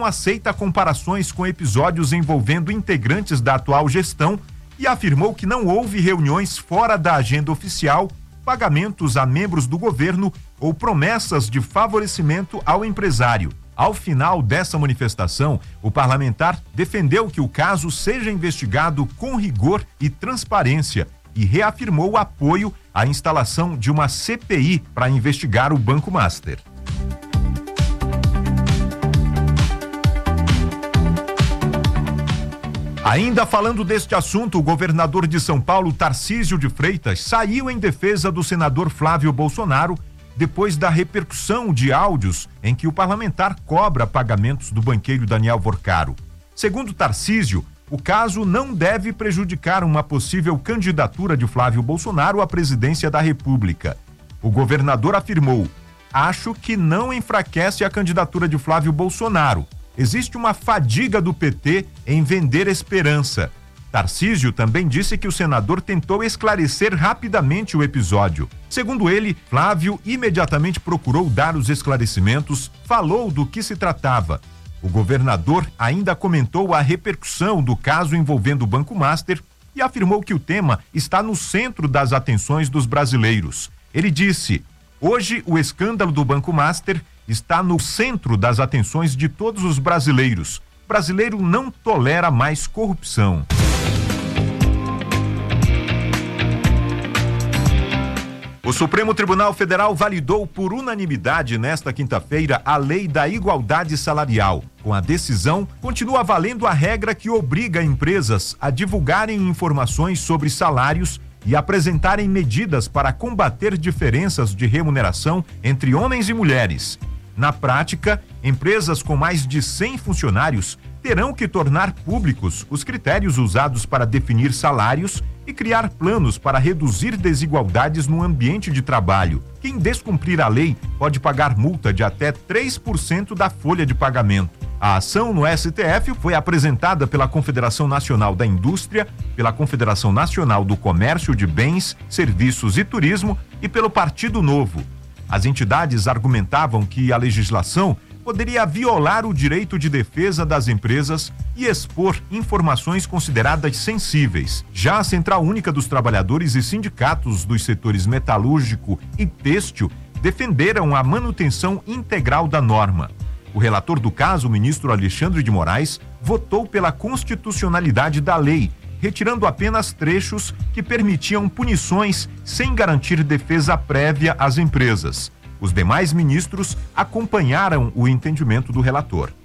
não aceita comparações com episódios envolvendo integrantes da atual gestão e afirmou que não houve reuniões fora da agenda oficial, pagamentos a membros do governo ou promessas de favorecimento ao empresário. Ao final dessa manifestação, o parlamentar defendeu que o caso seja investigado com rigor e transparência e reafirmou o apoio à instalação de uma CPI para investigar o Banco Master. Ainda falando deste assunto, o governador de São Paulo, Tarcísio de Freitas, saiu em defesa do senador Flávio Bolsonaro depois da repercussão de áudios em que o parlamentar cobra pagamentos do banqueiro Daniel Vorcaro. Segundo Tarcísio, o caso não deve prejudicar uma possível candidatura de Flávio Bolsonaro à presidência da República. O governador afirmou: "Acho que não enfraquece a candidatura de Flávio Bolsonaro. Existe uma fadiga do PT em vender esperança." Tarcísio também disse que o senador tentou esclarecer rapidamente o episódio. Segundo ele, Flávio imediatamente procurou dar os esclarecimentos, falou do que se tratava. O governador ainda comentou a repercussão do caso envolvendo o Banco Master e afirmou que o tema está no centro das atenções dos brasileiros. Ele disse: "Hoje o escândalo do Banco Master está no centro das atenções de todos os brasileiros. O brasileiro não tolera mais corrupção." O Supremo Tribunal Federal validou por unanimidade nesta quinta-feira a Lei da Igualdade Salarial. Com a decisão, continua valendo a regra que obriga empresas a divulgarem informações sobre salários e apresentarem medidas para combater diferenças de remuneração entre homens e mulheres. Na prática, empresas com mais de 100 funcionários terão que tornar públicos os critérios usados para definir salários e criar planos para reduzir desigualdades no ambiente de trabalho. Quem descumprir a lei pode pagar multa de até 3% da folha de pagamento. A ação no STF foi apresentada pela Confederação Nacional da Indústria, pela Confederação Nacional do Comércio de Bens, Serviços e Turismo e pelo Partido Novo. As entidades argumentavam que a legislação poderia violar o direito de defesa das empresas e expor informações consideradas sensíveis. Já a Central Única dos Trabalhadores e sindicatos dos setores metalúrgico e têxtil defenderam a manutenção integral da norma. O relator do caso, o ministro Alexandre de Moraes, votou pela constitucionalidade da lei, retirando apenas trechos que permitiam punições sem garantir defesa prévia às empresas. Os demais ministros acompanharam o entendimento do relator.